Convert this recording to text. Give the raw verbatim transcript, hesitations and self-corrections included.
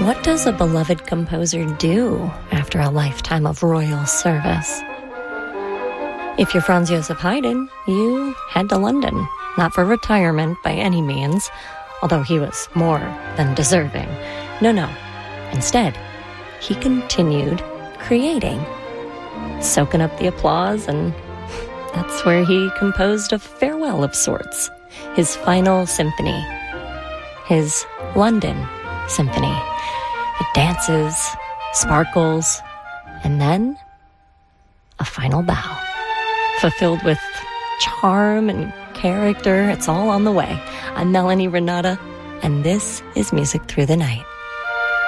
What does a beloved composer do after a lifetime of royal service? If you're Franz Joseph Haydn, you head to London, not for retirement by any means, although he was more than deserving. No, no. Instead, he continued creating, soaking up the applause, and that's where he composed a farewell of sorts, his final symphony, his London Symphony. It dances, sparkles, and then a final bow, fulfilled with charm and character. It's all on the way. I'm Melanie Renata, and this is Music Through the Night.